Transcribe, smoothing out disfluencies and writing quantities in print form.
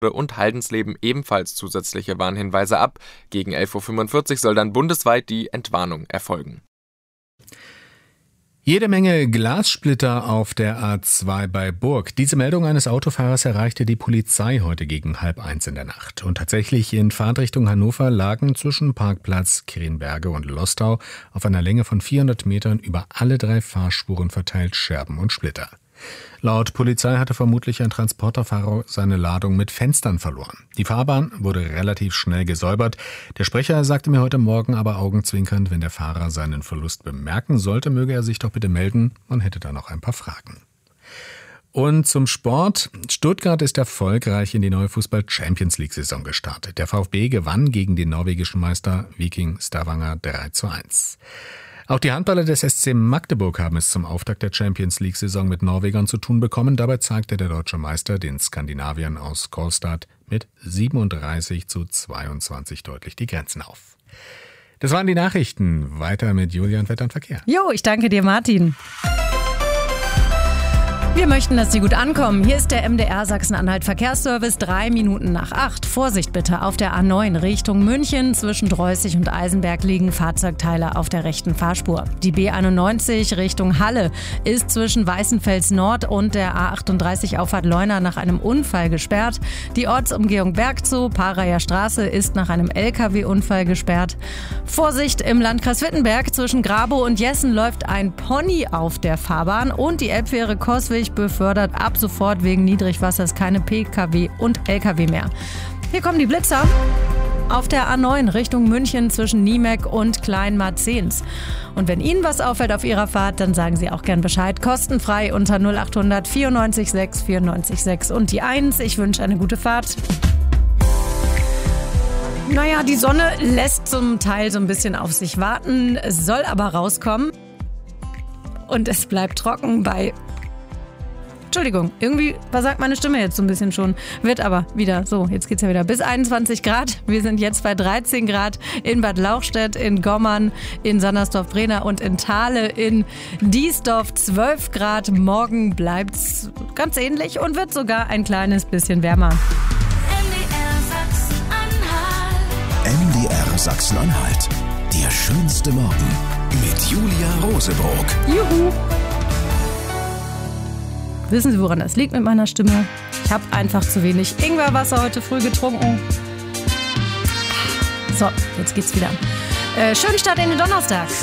und Haldensleben ebenfalls zusätzliche Warnhinweise ab. Gegen 11.45 Uhr soll dann bundesweit die Entwarnung erfolgen. Jede Menge Glassplitter auf der A2 bei Burg. Diese Meldung eines Autofahrers erreichte die Polizei heute gegen 12:30 in der Nacht. Und tatsächlich in Fahrtrichtung Hannover lagen zwischen Parkplatz Krenberge und Lostau auf einer Länge von 400 Metern über alle 3 Fahrspuren verteilt Scherben und Splitter. Laut Polizei hatte vermutlich ein Transporterfahrer seine Ladung mit Fenstern verloren. Die Fahrbahn wurde relativ schnell gesäubert. Der Sprecher sagte mir heute Morgen aber augenzwinkernd, wenn der Fahrer seinen Verlust bemerken sollte, möge er sich doch bitte melden. Man hätte da noch ein paar Fragen. Und zum Sport. Stuttgart ist erfolgreich in die neue Fußball-Champions-League-Saison gestartet. Der VfB gewann gegen den norwegischen Meister Viking Stavanger 3:1. Auch die Handballer des SC Magdeburg haben es zum Auftakt der Champions-League-Saison mit Norwegern zu tun bekommen. Dabei zeigte der deutsche Meister den Skandinaviern aus Kolstad mit 37:22 deutlich die Grenzen auf. Das waren die Nachrichten. Weiter mit Julian Wetter und Verkehr. Jo, ich danke dir, Martin. Wir möchten, dass Sie gut ankommen. Hier ist der MDR Sachsen-Anhalt Verkehrsservice, 8:03. Vorsicht bitte auf der A9 Richtung München. Zwischen Dreußig und Eisenberg liegen Fahrzeugteile auf der rechten Fahrspur. Die B91 Richtung Halle ist zwischen Weißenfels Nord und der A38 Auffahrt Leuna nach einem Unfall gesperrt. Die Ortsumgehung Bergzoo, Parayer Straße ist nach einem LKW-Unfall gesperrt. Vorsicht im Landkreis Wittenberg. Zwischen Grabow und Jessen läuft ein Pony auf der Fahrbahn und die Elbfähre Coswig befördert ab sofort wegen Niedrigwassers keine Pkw und Lkw mehr. Hier kommen die Blitzer. Auf der A9 Richtung München zwischen Niemek und Kleinmarzens. Und wenn Ihnen was auffällt auf Ihrer Fahrt, dann sagen Sie auch gern Bescheid. Kostenfrei unter 0800 94 6 94 6 und die 1. Ich wünsche eine gute Fahrt. Naja, die Sonne lässt zum Teil so ein bisschen auf sich warten, soll aber rauskommen. Und es bleibt trocken bei... Entschuldigung, irgendwie versagt meine Stimme jetzt so ein bisschen schon. Wird aber wieder so, jetzt geht's ja wieder bis 21 Grad. Wir sind jetzt bei 13 Grad in Bad Lauchstädt, in Gommern, in Sandersdorf-Brenner und in Thale, in Diesdorf 12 Grad. Morgen bleibt's ganz ähnlich und wird sogar ein kleines bisschen wärmer. MDR Sachsen-Anhalt. Der schönste Morgen mit Julia Rosebrock. Juhu! Wissen Sie, woran das liegt mit meiner Stimme? Ich habe einfach zu wenig Ingwerwasser heute früh getrunken. So, jetzt geht's wieder. Schönen Start in den Donnerstag.